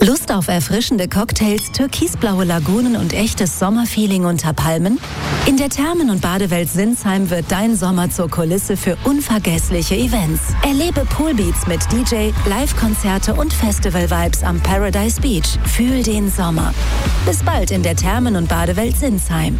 Lust auf erfrischende Cocktails, türkisblaue Lagunen und echtes Sommerfeeling unter Palmen? In der Thermen- und Badewelt Sinsheim wird dein Sommer zur Kulisse für unvergessliche Events. Erlebe Poolbeats mit DJ, Live-Konzerte und Festival-Vibes am Paradise Beach. Fühl den Sommer. Bis bald in der Thermen- und Badewelt Sinsheim.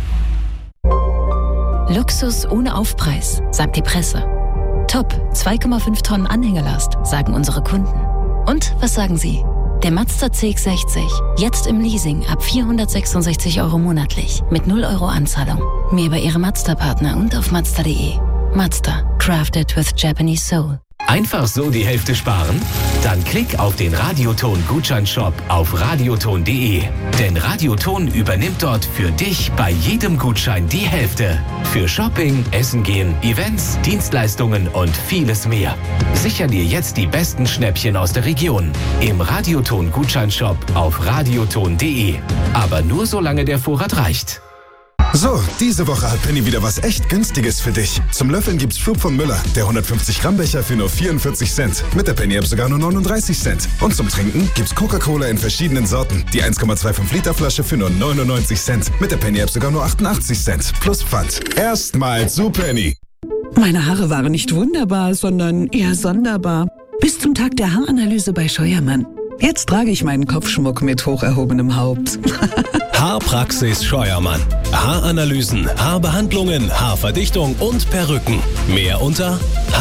Luxus ohne Aufpreis, sagt die Presse. Top, 2,5 Tonnen Anhängerlast, sagen unsere Kunden. Und was sagen Sie? Der Mazda CX-60, jetzt im Leasing ab 466 € monatlich, mit 0 € Anzahlung. Mehr bei Ihrem Mazda-Partner und auf Mazda.de. Mazda, crafted with Japanese soul. Einfach so die Hälfte sparen? Dann klick auf den Radioton-Gutscheinshop auf radioton.de. Denn Radioton übernimmt dort für dich bei jedem Gutschein die Hälfte. Für Shopping, Essen gehen, Events, Dienstleistungen und vieles mehr. Sicher dir jetzt die besten Schnäppchen aus der Region. Im Radioton-Gutscheinshop auf radioton.de. Aber nur solange der Vorrat reicht. So, diese Woche hat Penny wieder was echt Günstiges für dich. Zum Löffeln gibt's Flug von Müller, der 150 Gramm Becher für nur 44 Cent. Mit der Penny-App sogar nur 39 Cent. Und zum Trinken gibt's Coca-Cola in verschiedenen Sorten. Die 1,25 Liter Flasche für nur 99 Cent. Mit der Penny-App sogar nur 88 Cent. Plus Pfand. Erstmal zu Penny. Meine Haare waren nicht wunderbar, sondern eher sonderbar. Bis zum Tag der Haaranalyse bei Scheuermann. Jetzt trage ich meinen Kopfschmuck mit hoch erhobenem Haupt. Haarpraxis Scheuermann. Haaranalysen, Haarbehandlungen, Haarverdichtung und Perücken. Mehr unter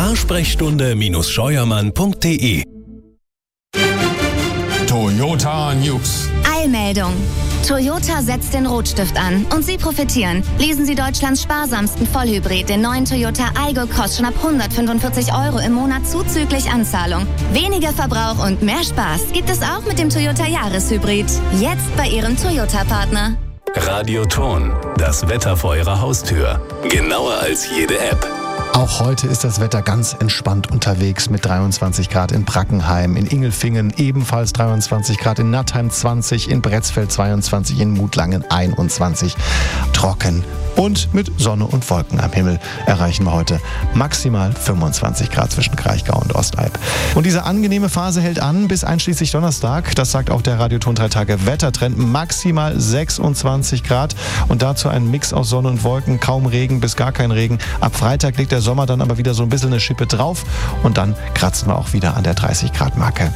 haarsprechstunde-scheuermann.de. Toyota News. Eilmeldung. Toyota setzt den Rotstift an und Sie profitieren. Lesen Sie Deutschlands sparsamsten Vollhybrid, den neuen Toyota Aygo, kostet schon ab 145 € im Monat zuzüglich Anzahlung. Weniger Verbrauch und mehr Spaß gibt es auch mit dem Toyota Jahreshybrid. Jetzt bei Ihrem Toyota-Partner. Radioton, das Wetter vor Ihrer Haustür. Genauer als jede App. Auch heute ist das Wetter ganz entspannt unterwegs mit 23 Grad in Brackenheim, in Ingelfingen ebenfalls 23 Grad, in Nattheim 20, in Bretzfeld 22, in Mutlangen 21. Trocken und mit Sonne und Wolken am Himmel erreichen wir heute maximal 25 Grad zwischen Kraichgau und Ostalb. Und diese angenehme Phase hält an bis einschließlich Donnerstag. Das sagt auch der Radioton 3 Tage Wettertrend. Maximal 26 Grad und dazu ein Mix aus Sonne und Wolken, kaum Regen bis gar kein Regen. Ab Freitag legt der Sommer dann aber wieder so ein bisschen eine Schippe drauf und dann kratzen wir auch wieder an der 30 Grad Marke.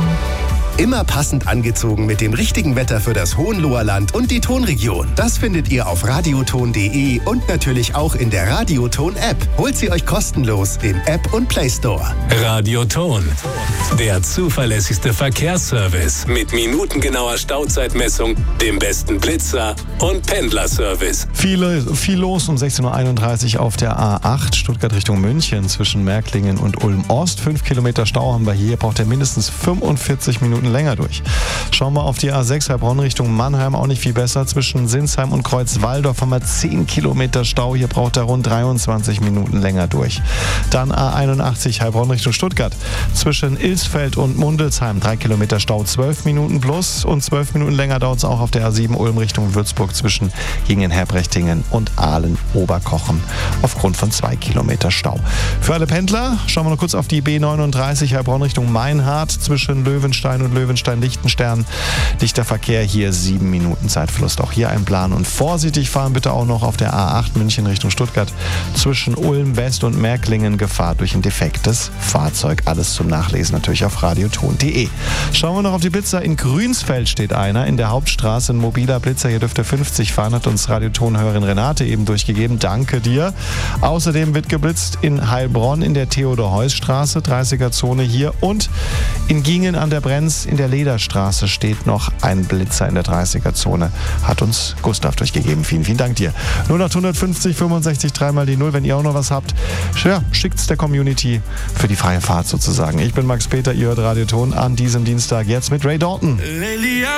Immer passend angezogen mit dem richtigen Wetter für das Hohenloher und die Tonregion. Das findet ihr auf radioton.de und natürlich auch in der Radioton-App. Holt sie euch kostenlos im App- und Play-Store. Radioton, der zuverlässigste Verkehrsservice mit minutengenauer Stauzeitmessung, dem besten Blitzer und Pendlerservice. Viel los um 16:31 Uhr auf der A8 Stuttgart Richtung München zwischen Märklingen und Ulm-Ost. 5 Kilometer Stau haben wir hier, braucht ihr mindestens 45 Minuten länger durch. Schauen wir auf die A6 Heilbronn Richtung Mannheim, auch nicht viel besser. Zwischen Sinsheim und Kreuzwaldorf haben wir 10 Kilometer Stau. Hier braucht er rund 23 Minuten länger durch. Dann A81 Heilbronn Richtung Stuttgart. Zwischen Ilsfeld und Mundelsheim 3 Kilometer Stau, 12 Minuten plus und 12 Minuten länger dauert es auch auf der A7 Ulm Richtung Würzburg zwischen Gingen-Herbrechtingen und Aalen-Oberkochen aufgrund von 2 Kilometer Stau. Für alle Pendler schauen wir noch kurz auf die B39 Heilbronn Richtung Meinhardt zwischen Löwenstein und Löwenstein-Lichtenstern. Dichter Verkehr, hier 7 Minuten Zeitverlust. Auch hier ein Plan. Und vorsichtig fahren bitte auch noch auf der A8 München Richtung Stuttgart zwischen Ulm West und Märklingen. Gefahr durch ein defektes Fahrzeug. Alles zum Nachlesen natürlich auf radioton.de. Schauen wir noch auf die Blitzer. In Grünsfeld steht einer in der Hauptstraße. Ein mobiler Blitzer. Hier dürfte 50 fahren, hat uns Radioton-Hörerin Renate eben durchgegeben. Danke dir. Außerdem wird geblitzt in Heilbronn in der Theodor-Heuss-Straße, 30er-Zone hier. Und in Gingen an der Brenz in der Lederstraße steht noch ein Blitzer in der 30er-Zone. Hat uns Gustav durchgegeben. Vielen, vielen Dank dir. 0850 65 3 die 0. Wenn ihr auch noch was habt, ja, schickt's der Community für die freie Fahrt sozusagen. Ich bin Max Peter, ihr hört Radioton an diesem Dienstag jetzt mit Ray Dalton.